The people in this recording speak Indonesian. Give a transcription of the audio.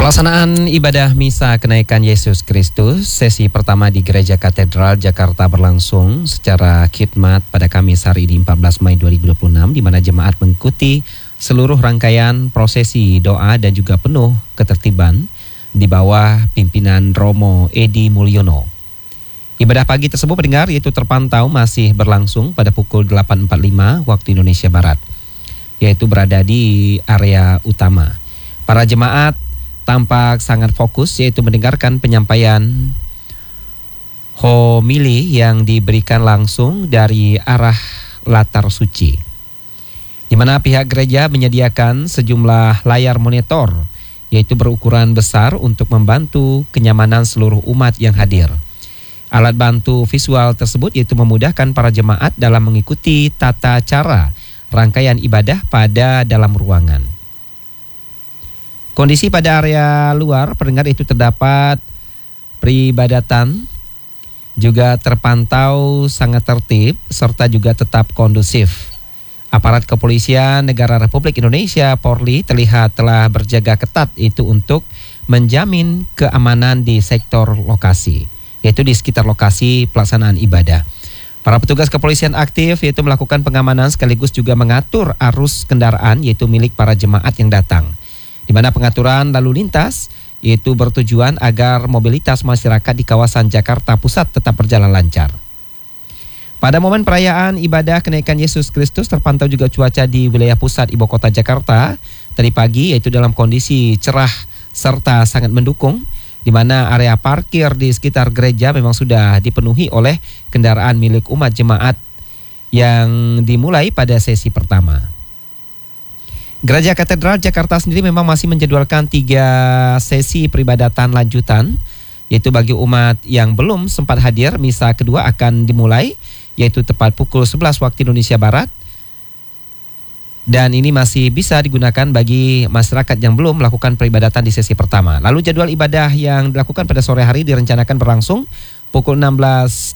Pelaksanaan ibadah misa kenaikan Yesus Kristus sesi pertama di Gereja Katedral Jakarta berlangsung secara khidmat pada Kamis hari ini 14 Mei 2026 di mana jemaat mengikuti seluruh rangkaian prosesi doa dan juga penuh ketertiban di bawah pimpinan Romo Edi Mulyono. Ibadah pagi tersebut pendengar yaitu terpantau masih berlangsung pada pukul 8.45 waktu Indonesia Barat, yaitu berada di area utama. Para jemaat tampak sangat fokus yaitu mendengarkan penyampaian homili yang diberikan langsung dari arah latar suci, di mana pihak gereja menyediakan sejumlah layar monitor yaitu berukuran besar untuk membantu kenyamanan seluruh umat yang hadir. Alat bantu visual tersebut yaitu memudahkan para jemaat dalam mengikuti tata cara rangkaian ibadah pada dalam ruangan. Kondisi pada area luar pendengar itu terdapat peribadatan juga terpantau sangat tertib serta juga tetap kondusif. Aparat kepolisian negara Republik Indonesia Polri terlihat telah berjaga ketat itu untuk menjamin keamanan di sektor lokasi, yaitu di sekitar lokasi pelaksanaan ibadah. Para petugas kepolisian aktif yaitu melakukan pengamanan sekaligus juga mengatur arus kendaraan yaitu milik para jemaat yang datang, di mana pengaturan lalu lintas yaitu bertujuan agar mobilitas masyarakat di kawasan Jakarta Pusat tetap berjalan lancar. Pada momen perayaan ibadah kenaikan Yesus Kristus terpantau juga cuaca di wilayah pusat ibu kota Jakarta tadi pagi yaitu dalam kondisi cerah serta sangat mendukung, di mana area parkir di sekitar gereja memang sudah dipenuhi oleh kendaraan milik umat jemaat yang dimulai pada sesi pertama. Gereja Katedral Jakarta sendiri memang masih menjadwalkan 3 sesi peribadatan lanjutan, yaitu bagi umat yang belum sempat hadir, misa kedua akan dimulai, yaitu tepat pukul 11 waktu Indonesia Barat. Dan ini masih bisa digunakan bagi masyarakat yang belum melakukan peribadatan di sesi pertama. Lalu jadwal ibadah yang dilakukan pada sore hari direncanakan berlangsung pukul 16